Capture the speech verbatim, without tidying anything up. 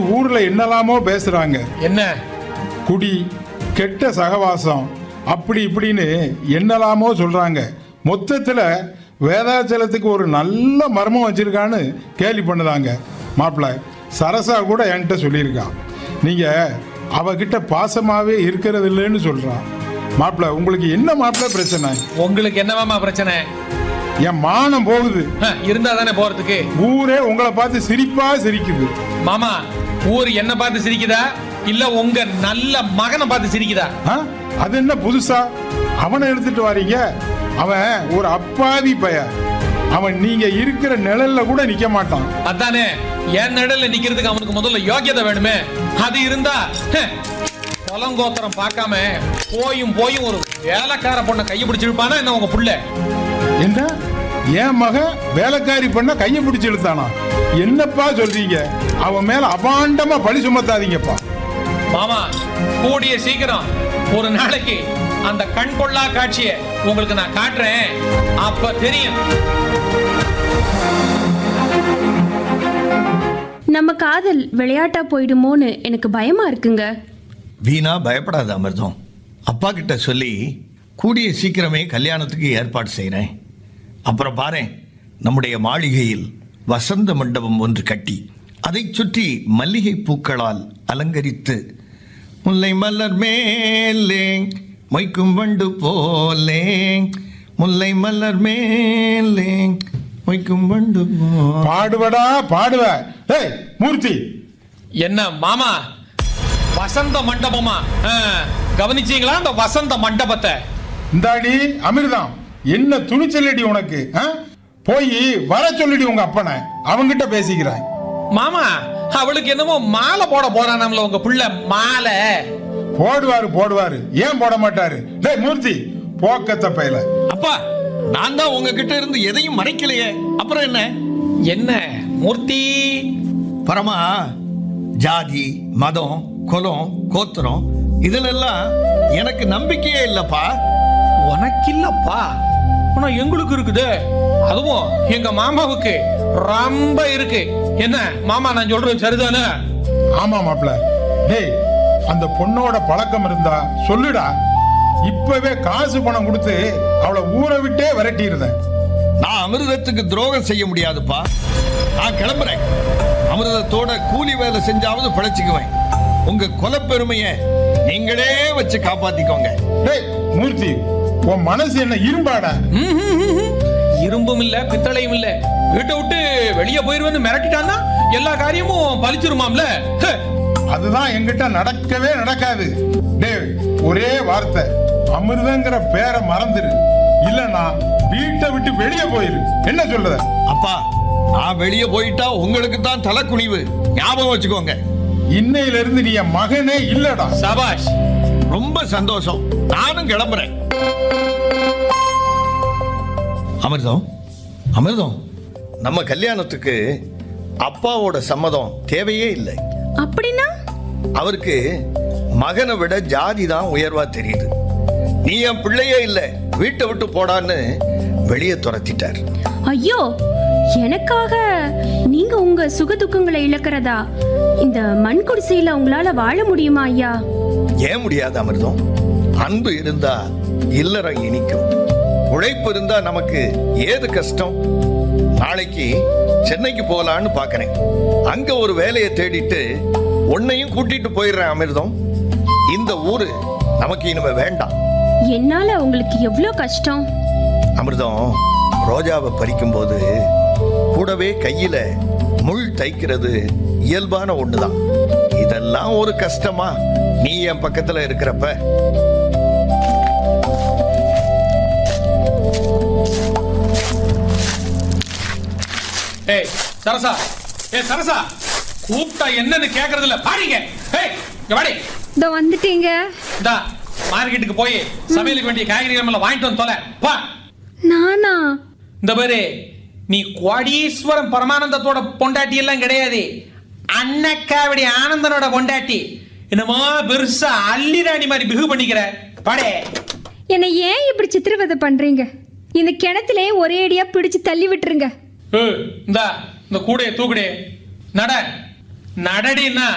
ஊர்ல என்னலாமோ பேசுறாங்க. என்ன? குடி, கெட்ட சகவாசம், அப்படி இப்படின்னு என்னலாமோ சொல்றாங்க. மொத்தத்துல வேதாச்சலத்துக்கு ஒரு நல்ல மர்மம் வச்சிருக்கான்னு கேள்வி பண்ணுதாங்க. மாப்பிள்ள சரசா கூட என்கிட்ட சொல்லியிருக்கான், நீங்க அவகிட்ட பாசமாவே இருக்கிறது இல்லைன்னு சொல்றான். மாப்பிள்ள உங்களுக்கு என்ன மாப்பிள்ள பிரச்சனை? உங்களுக்கு என்னவாமா பிரச்சனை? என் மானம் போகுது. இருந்தா தானே போறதுக்கு. ஊரே உங்களை பார்த்து சிரிப்பா சிரிக்குது. மாமா, ஊர் என்ன பார்த்து சிரிக்குதா இல்ல உங்க நல்ல மகனை பார்த்து சிரிக்குதா? அது என்ன புதுசா அவனை எடுத்துட்டு வாரீங்க? அவன் ஒரு அப்பாவி பையன். அவன் நீங்க இருக்கிற நிழல்ல கூட நிக்க மாட்டான். அதானே, என் நிழல்ல நிக்கிறதுக்கு அவனுக்கு முதல்ல யோக்கியதை வேணுமே. அது இருந்தா பொலங்கோத்திரம் பார்க்காம போயும் போயும் ஒரு வேலைக்கார பொண்ணை கையை பிடிச்சிருப்பானா என்ன உங்க புள்ள? என்ன என் மகன் வேலைக்காரி பண்ண கையை பிடிச்சு இழுத்தானா? என்னப்பா சொல்றீங்க? அவன் மேல அபாண்டமா பழி சுமத்தாதீங்கப்பா. மாமா, கூடிய சீக்கிரம் ஒரு நாளைக்கு அந்த கண் கொள்ளா காட்சியை உங்களுக்கு நான் காட்டுறேன், அப்ப தெரியும். நம்ம காதல் விளையாட்டா போயிடுமோன்னு எனக்கு பயமா இருக்குங்க. வீணா பயப்படாத அமிர்தம். அப்பா கிட்ட சொல்லி கூடிய சீக்கிரமே கல்யாணத்துக்கு ஏற்பாடு செய்கிறேன். அப்புறம் பாரு, நம்முடைய மாளிகையில் வசந்த மண்டபம் ஒன்று கட்டி அதை சுற்றி மல்லிகை பூக்களால் அலங்கரித்து முல்லை மலர் மேலே மொய்க்கும் வண்டு போலே, முல்லை மலர் மேலே மொய்க்கும் வண்டு பாடுவடா பாடுவ. ஏய் மூர்த்தி, என்ன மாமா வசந்த மண்டபமா? கவனிச்சீங்களா அந்த வசந்த மண்டபத்தை? இந்தாடி அமிர்தம், என்ன துணிச்சலடி உனக்கு? போய் வர சொல்லிடி உங்க அப்பனை, அவங்கிட்ட பேசிக்கிறாய். மாமா, அவளுக்கு என்னமோ மாலை போட போறானாம்ல உங்க புள்ள. மாலை போடுவாரு போடுவாரு, ஏன் போட மாட்டாரு? டேய் மூர்த்தி, போக்கத்த பையல. அப்பா, நான் தான் உங்ககிட்ட இருந்து எதையும் மறைக்கலையே, அப்புறம் என்ன? என்ன மூர்த்தி? பரமா, ஜாதி மதம் குலம் கோத்திரம் இதுலெல்லாம் எனக்கு நம்பிக்கையே இல்லப்பா. உனக்கு இல்லப்பா, ஆனா எங்களுக்கு இருக்குது. அதுவும் எங்க மாமாவுக்கு ரொம்ப இருக்கு. என்ன மாமா, நான் சொல்றது சரிதானே? ஆமா மாப்ள. டேய், அந்த பொண்ணோட பழக்கம் இருந்தா சொல்லுடா. இப்பவே காசு பணம் கொடுத்து அவளை ஊரை விட்டே விரட்டிடுறேன். நான் அமிர்தத்துக்கு துரோகம் செய்ய முடியாதுப்பா. நான் கிளம்புறேன். அமிர்தத்தோட கூலி வேலை செஞ்சாவது பிழைச்சுக்குவேன். உங்க கொலப்பெருமையை நீங்களே வச்சு காப்பாத்திக்கோங்க. டேய் மூர்த்தி, உன் மனசு என்ன இரும்பாடா? இரும்பும் இல்ல பித்தளையும் இல்ல. வீட்டை விட்டு வெளியே போயிருவேன்னு மிரட்டிட்டான்னா எல்லா காரியமும் பலிச்சிருமாம்ல. அதுதான் என்கிட்ட நடக்கவே நடக்காது. டேய், ஒரே வார்த்தை, அமிர்தங்கிற பேரை மறந்துரு, இல்லனா வீட்டை விட்டு வெளியே போயிரு. என்ன சொல்ற? அப்பா, நான் வெளியே போயிட்டா உங்களுக்கு தான் தலை குனிவு, ஞாபகம் வச்சுக்கோங்க. இன்னையில இருந்து நீ என் மகனே இல்லடா. சபாஷ், ரொம்ப சந்தோஷம். நானும் கிளம்புறேன். அமிர்தம், அமிர்தம், நம்ம கல்யாணத்துக்கு அப்பாவோட சம்மதம் தேவையே இல்லை. அப்படின்னா? அவருக்கு மகனை விட ஜாதி தான் உயர்வா தெரியுது. நீ என் பிள்ளையே இல்ல, வீட்டை விட்டு போடான்னு வெளியே துரத்திட்டார். ஐயோ, எனக்காக நீங்க உங்க சுக துக்கங்களை இழக்கிறதா? இந்த மண் குடிசையில உங்களால வாழ முடியுமா ஐயா? ஏன் முடியாது அமிர்தம்? அன்பு இருந்தா இல்லறம் இனிக்கும். உழைப்பு இருந்தா நமக்கு ஏது கஷ்டம்? நாளைக்கு சென்னைக்கு போகலான்னு பாக்கிறேன். அங்க ஒரு வேலையை தேடிட்டு உன்னையும் கூட்டிட்டு போயிடுறேன் அமிர்தம். இந்த ஊரு நமக்கு இனிமே வேண்டாம். என்னால உங்களுக்கு எவ்வளவு கஷ்டம் அமிர்தம். ரோஜாவை பறிக்கும் போது கூடவே கையில முள் தைக்கிறது இயல்பான ஒண்ணுதான். இதெல்லாம் ஒரு கஷ்டமா நீ என் பக்கத்துல இருக்கிறப்ப? ஏய் சரசா, ஏய் சரசா, கூப்பிட்டா என்னன்னு கேக்குறது இல்ல. பாடிங்க. ஏய் இங்க வாடி. இதோ வந்துட்டீங்க. டா, மார்க்கெட்டுக்கு போய் சமையலுக்கு வேண்டிய காய்கறிகள் எல்லாம் வாங்கிட்டு வந்து தொலை. வா. நானா? இந்த பாரு, நீ கோடீஸ்வரம் பரமானந்தத்தோட பொண்டாட்டி எல்லாம் கிடையாது. அன்னக்காவடி ஆனந்தனோட பொண்டாட்டி. என்னமா பெருசா அள்ளிராணி மாதிரி பிகு பண்ணிக்கிற. பாடே. என்னை ஏன் இப்படி சித்திரவதை பண்றீங்க? இந்த கிணத்திலே ஒரே அடியா பிடிச்சு தள்ளி விட்டுருங்க. இந்தா இந்த கூடைய தூக்குடே. நட நடடின்னா